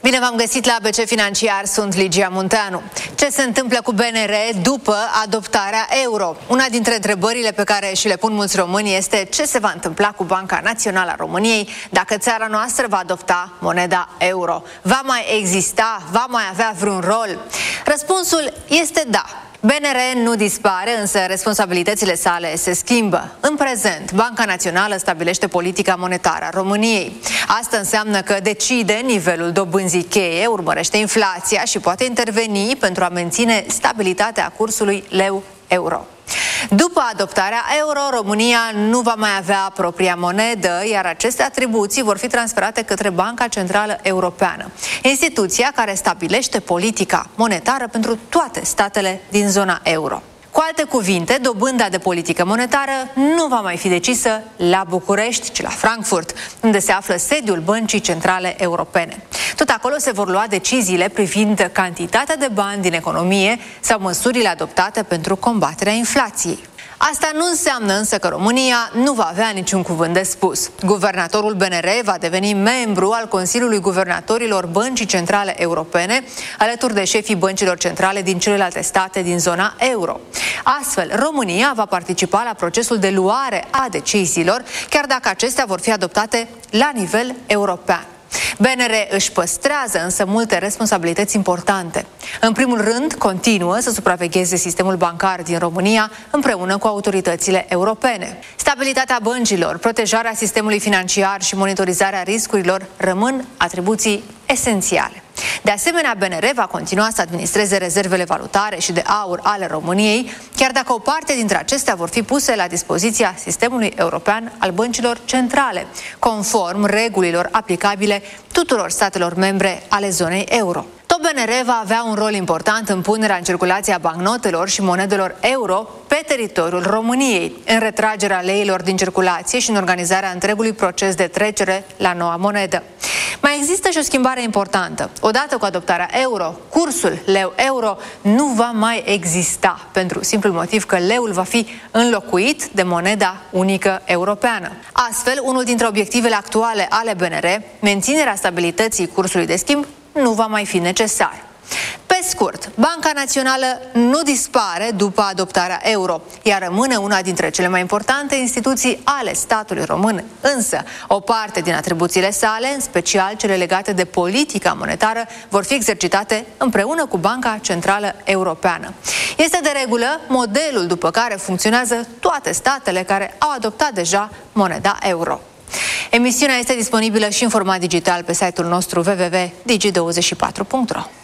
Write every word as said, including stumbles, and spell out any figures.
Bine v-am găsit la A B C Financiar, sunt Ligia Munteanu. Ce se întâmplă cu B N R după adoptarea euro? Una dintre întrebările pe care și le pun mulți români este ce se va întâmpla cu Banca Națională a României dacă țara noastră va adopta moneda euro. Va mai exista? Va mai avea vreun rol? Răspunsul este da. B N R nu dispare, însă responsabilitățile sale se schimbă. În prezent, Banca Națională stabilește politica monetară a României. Asta înseamnă că decide nivelul dobânzii cheie, urmărește inflația și poate interveni pentru a menține stabilitatea cursului leu-euro. După adoptarea euro, România nu va mai avea propria monedă, iar aceste atribuții vor fi transferate către Banca Centrală Europeană, instituția care stabilește politica monetară pentru toate statele din zona euro. Cu alte cuvinte, dobânda de politică monetară nu va mai fi decisă la București, ci la Frankfurt, unde se află sediul Băncii Centrale Europene. Tot acolo se vor lua deciziile privind cantitatea de bani din economie sau măsurile adoptate pentru combaterea inflației. Asta nu înseamnă însă că România nu va avea niciun cuvânt de spus. Guvernatorul B N R va deveni membru al Consiliului Guvernatorilor Băncii Centrale Europene, alături de șefii băncilor centrale din celelalte state din zona euro. Astfel, România va participa la procesul de luare a deciziilor, chiar dacă acestea vor fi adoptate la nivel european. B N R își păstrează însă multe responsabilități importante. În primul rând, continuă să supravegheze sistemul bancar din România împreună cu autoritățile europene. Stabilitatea băncilor, protejarea sistemului financiar și monitorizarea riscurilor rămân atribuții esențiale. De asemenea, B N R va continua să administreze rezervele valutare și de aur ale României, chiar dacă o parte dintre acestea vor fi puse la dispoziția sistemului european al băncilor centrale, conform regulilor aplicabile tuturor statelor membre ale zonei euro. Tot B N R va avea un rol important în punerea în circulație a bancnotelor și monedelor euro pe teritoriul României, în retragerea leilor din circulație și în organizarea întregului proces de trecere la noua monedă. Mai există și o schimbare importantă. Odată cu adoptarea euro, cursul leu-euro nu va mai exista, pentru simplul motiv că leul va fi înlocuit de moneda unică europeană. Astfel, unul dintre obiectivele actuale ale B N R, menținerea stabilității cursului de schimb, nu va mai fi necesar. Pe scurt, Banca Națională nu dispare după adoptarea euro, ea rămâne una dintre cele mai importante instituții ale statului român, însă o parte din atribuțiile sale, în special cele legate de politica monetară, vor fi exercitate împreună cu Banca Centrală Europeană. Este de regulă modelul după care funcționează toate statele care au adoptat deja moneda euro. Emisiunea este disponibilă și în format digital pe site-ul nostru w w w punct digi douăzeci și patru punct ro.